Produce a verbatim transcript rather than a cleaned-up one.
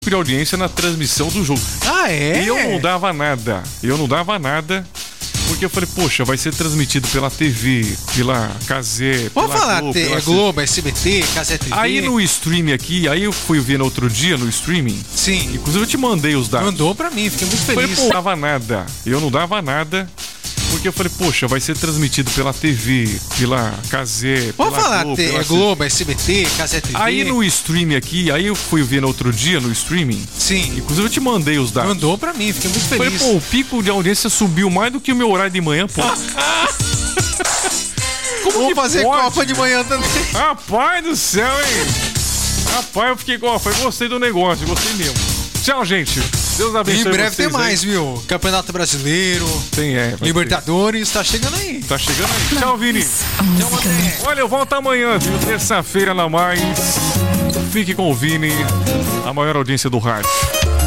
de audiência na transmissão do jogo. Ah, é? E eu não dava nada. Eu não dava nada. Porque eu falei, poxa, vai ser transmitido pela T V, pela Cazé, pela Pode falar, Globo, T- pela... é Globo, S B T, Cazé T V. Aí no streaming aqui, aí eu fui ver no outro dia no streaming. Sim. Inclusive eu te mandei os dados. Mandou pra mim, fiquei muito Eu falei, feliz. pô, não dava nada. Eu não dava nada. Porque eu falei, poxa, vai ser transmitido pela T V, pela Cazé, Pode pela falar, Globo, T- pela... é Globo, S B T, Cazé T V. Aí no streaming aqui, aí eu fui ver no outro dia no streaming. Sim. Inclusive eu te mandei os dados. Mandou pra mim, fiquei muito Eu falei, feliz. pô, o pico de audiência subiu mais do que o meu horário de manhã, pô. Como Vamos que fazer pode? Copa de manhã também. Rapaz do céu, hein? Rapaz, eu fiquei igual, foi, gostei do negócio, gostei mesmo. Tchau, gente. Deus abençoe Em breve vocês tem mais, aí. viu? Campeonato Brasileiro, Tem, é. vai Libertadores, tá chegando aí. ter. Tá chegando aí. Tchau, Vini. Tchau, André. Olha, eu volto amanhã, viu? Terça-feira na mais. Fique com o Vini, a maior audiência do rádio.